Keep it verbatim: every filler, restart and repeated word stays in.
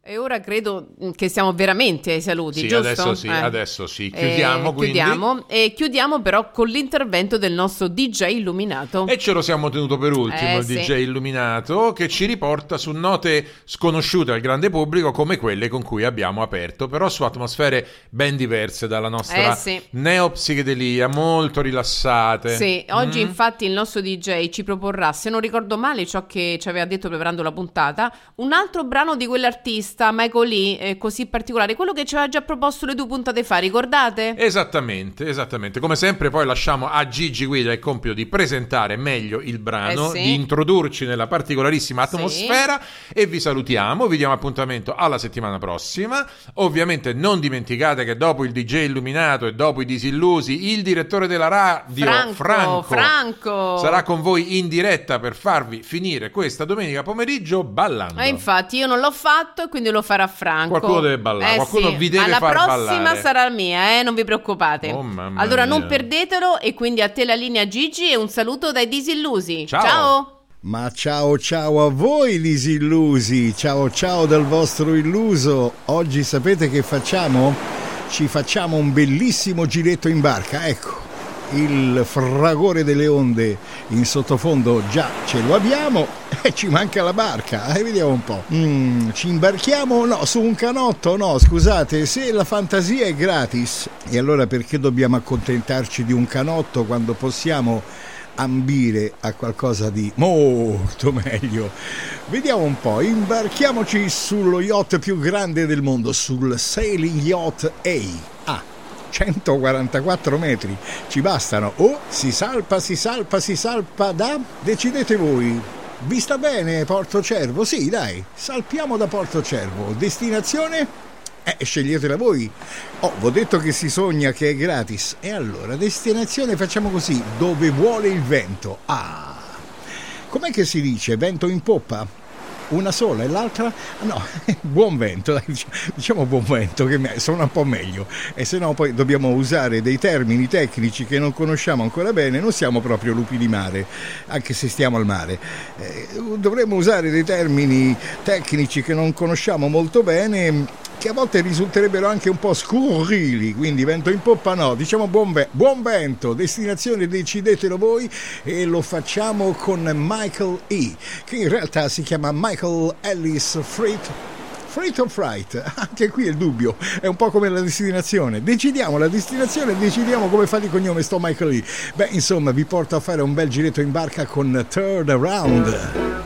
E ora credo che siamo veramente ai saluti, sì, giusto? Adesso sì, eh. adesso sì. Chiudiamo, eh, quindi. Chiudiamo, e chiudiamo però con l'intervento del nostro D J illuminato. E ce lo siamo tenuto per ultimo, eh, il sì. D J illuminato, che ci riporta su note sconosciute al grande pubblico come quelle con cui abbiamo aperto, però su atmosfere ben diverse dalla nostra eh, sì. neopsichedelia, molto rilassate. Sì, oggi mm. infatti il nostro D J ci proporrà, se non ricordo male ciò che ci aveva detto preparando la puntata, un altro brano di quell'artista, Michael Lee, eh, così particolare, quello che ci aveva già proposto le due puntate fa, ricordate? Esattamente, esattamente. Come sempre poi lasciamo a Gigi Guida il compito di presentare meglio il brano, eh sì. di introdurci nella particolarissima atmosfera sì. E vi salutiamo, vi diamo appuntamento alla settimana prossima. Ovviamente non dimenticate che dopo il D J illuminato e dopo i disillusi, il direttore della radio, Franco, Franco, Franco. sarà con voi in diretta per farvi finire questa domenica pomeriggio ballando. E infatti io non l'ho fatto, quindi lo farà Franco. Qualcuno deve ballare, eh qualcuno sì. vi deve Alla far ballare. La prossima sarà mia, eh, non vi preoccupate. Oh, mamma allora mia. non perdetelo, e quindi a te la linea Gigi e un saluto dai disillusi. Ciao. Ciao. Ma ciao ciao a voi disillusi, ciao ciao dal vostro illuso. Oggi sapete che facciamo? Ci facciamo un bellissimo giretto in barca, ecco. Il fragore delle onde in sottofondo già ce lo abbiamo e ci manca la barca, eh, vediamo un po'. Mm, ci imbarchiamo? No, su un canotto? No, scusate, se la fantasia è gratis, e allora perché dobbiamo accontentarci di un canotto quando possiamo ambire a qualcosa di molto meglio? Vediamo un po', imbarchiamoci sullo yacht più grande del mondo, sul Sailing Yacht A. Ah, centoquarantaquattro metri, ci bastano. Oh, si salpa, si salpa, si salpa da... Decidete voi. Vi sta bene Porto Cervo? Sì, dai, salpiamo da Porto Cervo. Destinazione? Eh, sceglietela voi. Oh, vi ho detto che si sogna, che è gratis. E allora, destinazione facciamo così, dove vuole il vento. Ah, com'è che si dice? Vento in poppa? Una sola e l'altra? No, buon vento, dai, diciamo buon vento, che suona un po' meglio. E se no poi dobbiamo usare dei termini tecnici che non conosciamo ancora bene, non siamo proprio lupi di mare, anche se stiamo al mare. Eh, dovremmo usare dei termini tecnici che non conosciamo molto bene, che a volte risulterebbero anche un po' scurrili, quindi vento in poppa no, diciamo buon, ve- buon vento, destinazione decidetelo voi, e lo facciamo con Michael E., che in realtà si chiama Michael Ellis Freight. Freight or Fright, anche qui è il dubbio, è un po' come la destinazione, decidiamo la destinazione e decidiamo come fa di cognome sto Michael E. Beh, insomma, vi porto a fare un bel giretto in barca con Turn Around.